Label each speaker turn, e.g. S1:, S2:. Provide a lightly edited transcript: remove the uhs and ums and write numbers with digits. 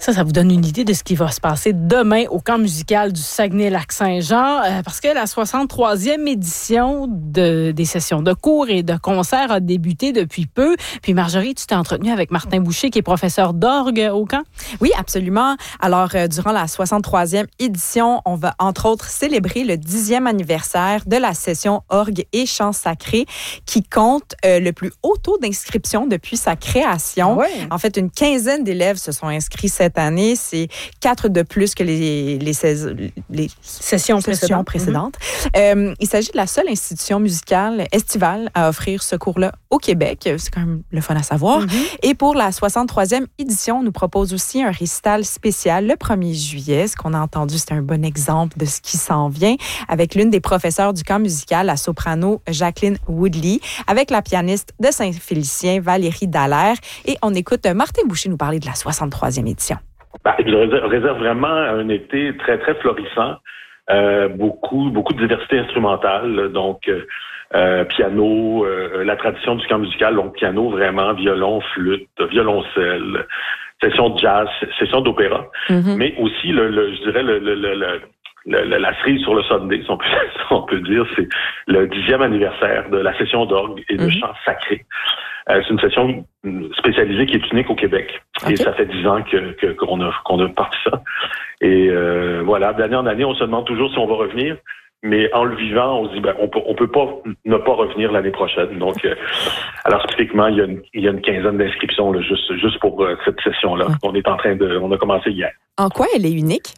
S1: Ça vous donne une idée de ce qui va se passer demain au camp musical du Saguenay-Lac-Saint-Jean, parce que la 63e édition des sessions de cours et de concerts a débuté depuis peu. Puis Marjorie, tu t'es entretenue avec Martin Boucher, qui est professeur d'orgue au camp?
S2: Oui, absolument. Alors, durant la 63e édition, on va entre autres célébrer le 10e anniversaire de la session orgue et chants sacrés qui compte le plus haut taux d'inscription depuis sa création.
S1: Ouais.
S2: En fait, une quinzaine d'élèves se sont inscrits cette année. C'est 4 de plus que les sessions précédentes. Il s'agit de la seule institution musicale estivale à offrir ce cours-là au Québec. C'est quand même le fun à savoir. Et pour la 63e édition, on nous propose aussi un récital spécial le 1er juillet. Ce qu'on a entendu, c'est un bon exemple de ce qui s'en vient avec l'une des professeurs du camp musical, la soprano Jacqueline Woodley, avec la pianiste de Saint-Félicien, Valérie Dallaire. Et on écoute Martin Boucher nous parler de la 63e édition.
S3: Je réserve vraiment un été très, très florissant. Beaucoup de diversité instrumentale, donc piano, la tradition du camp musical, donc piano vraiment, violon, flûte, violoncelle, session de jazz, session d'opéra, mais aussi je dirais la cerise sur le Sunday, si on peut dire, c'est le 10e anniversaire de la session d'orgue et de chants sacrés. C'est une session spécialisée qui est unique au Québec. Okay. Et ça fait 10 ans qu'on a parti ça. Et voilà, d'année en année, on se demande toujours si on va revenir. Mais en le vivant, on se dit, on peut pas ne pas revenir l'année prochaine. Donc, alors spécifiquement, il y a une quinzaine d'inscriptions là, juste pour cette session-là. On a commencé hier.
S2: En quoi elle est unique?